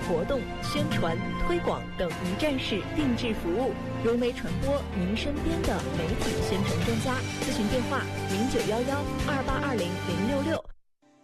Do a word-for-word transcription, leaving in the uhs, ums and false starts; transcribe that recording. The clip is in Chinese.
活动、宣传、推广等一站式定制服务，融媒传播您身边的媒体宣传专家。咨询电话：零九幺幺二八二零零六六。